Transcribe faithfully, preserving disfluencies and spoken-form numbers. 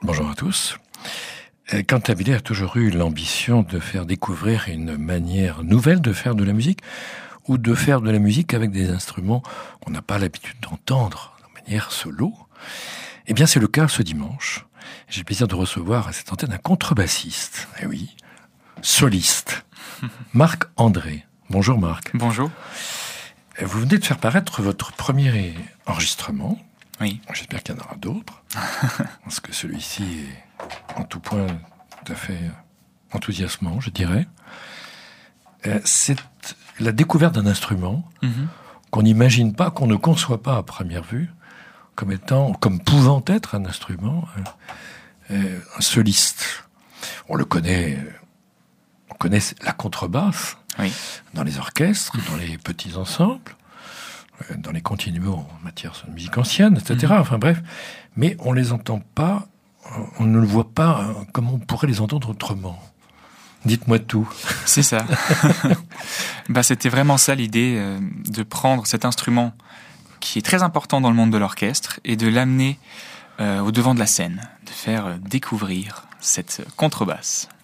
Bonjour à tous. Cantabile a toujours eu l'ambition de faire découvrir une manière nouvelle de faire de la musique, ou de faire de la musique avec des instruments qu'on n'a pas l'habitude d'entendre de manière solo. Eh bien, c'est le cas ce dimanche. J'ai le plaisir de recevoir à cette antenne un contrebassiste. Eh oui, soliste. Marc André. Bonjour Marc. Bonjour. Vous venez de faire paraître votre premier enregistrement. Oui. J'espère qu'il y en aura d'autres. Parce que celui-ci est en tout point tout à fait enthousiasmant, je dirais. C'est la découverte d'un instrument mm-hmm. qu'on n'imagine pas, qu'on ne conçoit pas à première vue, comme étant, comme pouvant être un instrument, euh, un soliste. On le connaît, on connaît la contrebasse oui. dans les orchestres, dans les petits ensembles, dans les continuos en matière de musique ancienne, et cetera. Mm-hmm. Enfin bref, mais on les entend pas, on ne le voit pas comme on pourrait les entendre autrement. Dites-moi tout. C'est ça. bah, c'était vraiment ça l'idée, euh, de prendre cet instrument qui est très important dans le monde de l'orchestre et de l'amener euh, au devant de la scène, de faire euh, découvrir cette contrebasse.